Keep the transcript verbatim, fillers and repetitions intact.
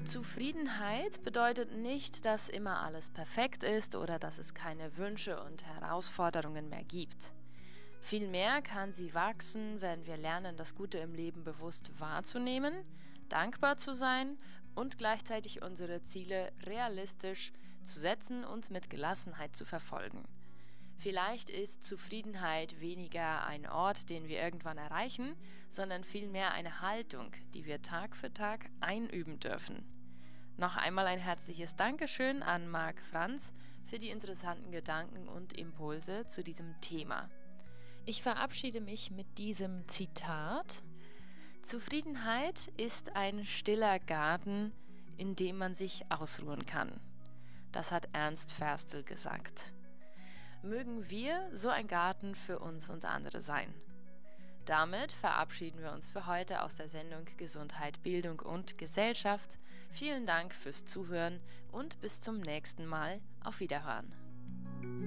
Zufriedenheit bedeutet nicht, dass immer alles perfekt ist oder dass es keine Wünsche und Herausforderungen mehr gibt. Vielmehr kann sie wachsen, wenn wir lernen, das Gute im Leben bewusst wahrzunehmen, dankbar zu sein und gleichzeitig unsere Ziele realistisch zu setzen und mit Gelassenheit zu verfolgen. Vielleicht ist Zufriedenheit weniger ein Ort, den wir irgendwann erreichen, sondern vielmehr eine Haltung, die wir Tag für Tag einüben dürfen. Noch einmal ein herzliches Dankeschön an Marc Franz für die interessanten Gedanken und Impulse zu diesem Thema. Ich verabschiede mich mit diesem Zitat: Zufriedenheit ist ein stiller Garten, in dem man sich ausruhen kann. Das hat Ernst Ferstel gesagt. Mögen wir so ein Garten für uns und andere sein. Damit verabschieden wir uns für heute aus der Sendung Gesundheit, Bildung und Gesellschaft. Vielen Dank fürs Zuhören und bis zum nächsten Mal. Auf Wiederhören.